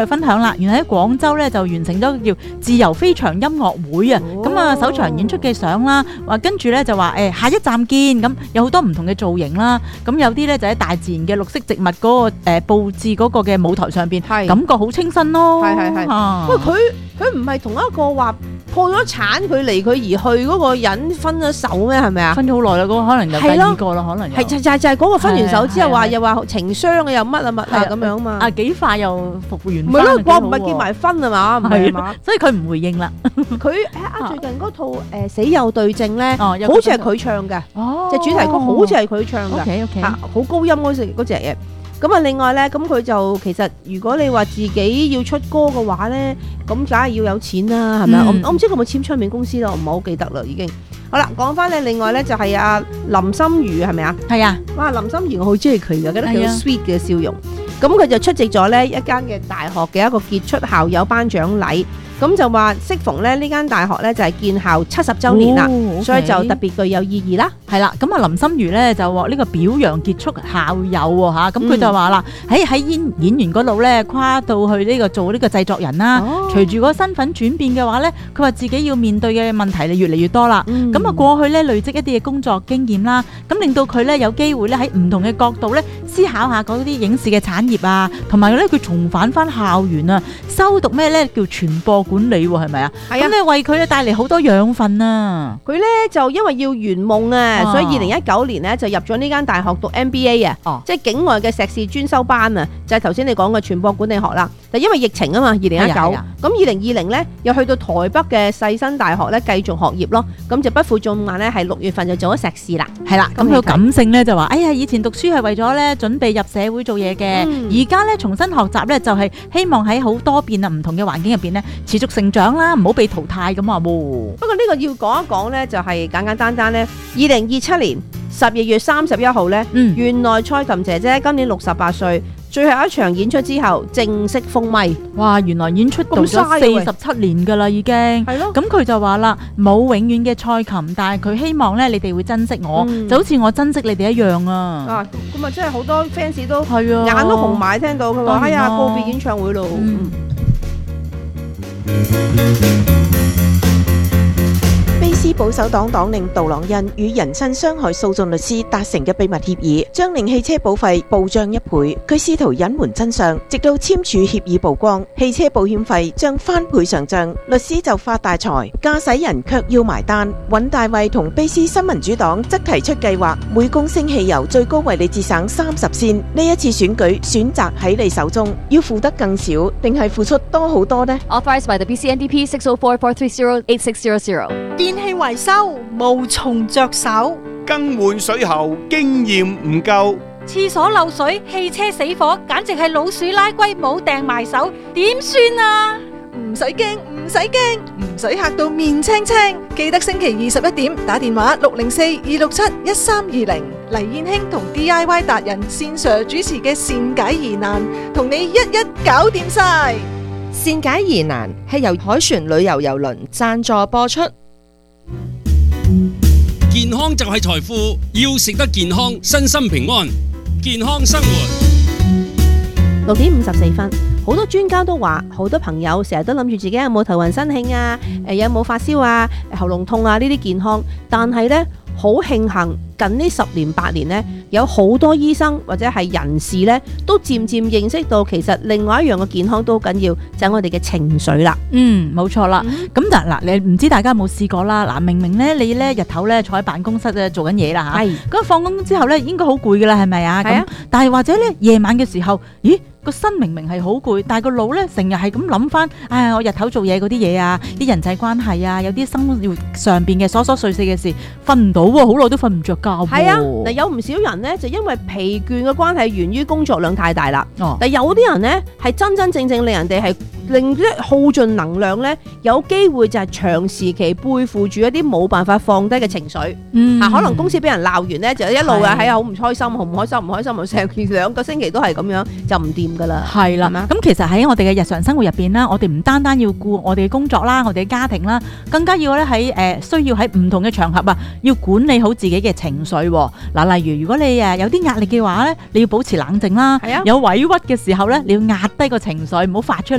分享啦，原來喺廣州咧就完成咗個叫自由飛翔音樂會啊！咁啊，首場演出嘅相啦，話跟住咧就話下一站見，咁有好多唔同嘅造型啦。咁有啲咧就喺大自然嘅綠色植物嗰個佈置嗰個嘅舞台上邊，感覺好清新咯。 係。喂，佢唔係同一個話破咗產佢離佢而去嗰個人分咗手咩？係咪啊？ 分咗好耐啦，嗰個可能有第二個啦，可能係就係嗰個分完手之後話又話情傷啊，又乜啊乜啊咁樣嘛。 啊幾快又復原翻。 唔係咯，我唔係結埋婚啊嘛，唔係嘛， 所以佢唔回應啦。 佢最近嗰套死有對證咧，好似係佢唱嘅，即係主題曲好似係佢唱嘅。 OK， 好高音嗰隻嘢。咁啊，另外咧，咁佢就其實如果你話自己要出歌嘅話咧，咁梗係要有錢啦，係咪啊？我唔知佢有冇簽唱片公司咯，我唔係好記得啦，已經。好啦，講翻咧，另外咧就係阿林心如係咪啊？係啊！哇，林心如我好中意佢嘅，覺得佢好 sweet 嘅笑容。咁佢就出席咗咧一間嘅大學嘅一個傑出校友頒獎禮。咁就話適逢咧呢間大學咧就係建校70週年啦，所以就特別具有意義啦。係啦，咁啊林心如咧就獲呢個表揚傑出校友喎嚇，咁佢就話啦，喺演員嗰度咧跨到去呢個做呢個製作人啦。隨住個身份轉變嘅話咧，佢話自己要面對嘅問題越嚟越多啦。咁啊過去咧累積一啲嘅工作經驗啦，咁令到佢咧有機會咧喺唔同嘅角度咧思考下嗰啲影視嘅產業啊，同埋咧佢重返翻校園啊，修讀咩咧叫傳播管理喎，係咪啊？係啊！咁你為佢咧帶嚟好多養分啊！佢咧就因為要圓夢啊，所以2019年咧就入咗呢間大學讀 MBA 啊，即係境外嘅碩士專修班啊，就係頭先你講嘅傳播管理學啦。但因為疫情啊嘛，2019，咁2020咧又去到台北嘅世新大學咧繼續學業咯，咁就不負眾望咧，係6月份就做咗碩士啦。係啦，咁佢感性咧就話：哎呀，以前讀書係為咗咧準備入社會做嘢嘅，而家咧重新學習咧就係希望喺好多變啊唔同嘅環境入邊咧持續成長啦，唔好被淘汰咁話喎。不過呢個要講一講咧，就係簡簡單單咧，2027年12月31號咧，原來蔡琴姐姐今年68歲，最後一場演出之後正式封咪。哇！原來演出到咗47年㗎啦，已經。係咯。咁佢就話啦，冇永遠嘅蔡琴，但係佢希望咧，你哋會珍惜我，就好似我珍惜你哋一樣啊。啊，咁啊，真係好多 fans 都係啊，眼都紅埋，聽到佢話：哎呀，告別演唱會咯。 卑詩保守黨黨領杜朗恩與人身傷害訴訟律師達成嘅秘密協議，將令汽車保費暴漲1倍。佢試圖隱瞞真相，直到簽署協議曝光，汽車保險費將翻倍上漲，律師就發大財，駕駛人卻要埋單。尹大衛同卑詩新民主黨則提出計劃，每公升汽油最高為你節省30仙。呢一次選舉選擇喺你手中，要付得更少，定係付出多好多呢？ Authorized by the BCNDP 604-430-8600。 電器維修無從着手， 更換水喉經驗唔夠， 廁所漏水、汽車死火，簡直係老鼠拉龜冇掟埋手，點算啊？唔使驚，唔使驚，唔使嚇到面青青。記得星期21點打電話604-267-1320，黎燕卿同 DIY 達人線上主持嘅善解疑難，同你一一搞掂晒。 善解疑難係由海船旅遊郵輪贊助播出。 健康就係財富，要食得健康，身心平安，健康生活。 6點54分，好多專家都話，好多朋友成日都諗住自己有冇頭暈身慶啊，有冇發燒啊，喉嚨痛啊呢啲健康，但係呢，好慶幸近呢10年8年呢，有好多醫生或者係人士呢，都漸漸認識到其實另外一樣嘅健康都好緊要，就係我哋嘅情緒啦。 冇錯啦。咁但嗱，你唔知大家有冇試過啦？嗱，明明咧你咧日頭咧坐喺辦公室做緊嘢啦嚇，咁放工之後咧應該好攰噶啦，係咪啊？係啊。但係或者咧夜晚嘅時候，咦？個身明明係好攰，但係個腦咧成日係咁諗翻，我日頭做嘢嗰啲嘢啊，啲人際關係啊，有啲生活上邊嘅瑣瑣碎碎嘅事，瞓唔到喎，好耐都瞓唔着覺喎。係啊，嗱，有唔少人咧就因為疲倦嘅關係，源於工作量太大啦。但有啲人咧係真真正正令人哋係令即係耗盡能量咧，有機會就係長時期背負住一啲冇辦法放低嘅情緒。可能公司俾人鬧完咧，就一路啊喺好唔開心，好唔開心，唔開心，成2個星期都係咁樣，就唔掂噶啦。 係啦，咁其實喺我哋嘅日常生活入邊啦，我哋唔單單要顧我哋嘅工作啦，我哋嘅家庭啦，更加要咧需要喺唔同嘅場合啊，要管理好自己嘅情緒。嗱，例如如果你有啲壓力嘅話咧，你要保持冷靜啦。有委屈嘅時候咧，你要壓低個情緒，唔好發出嚟。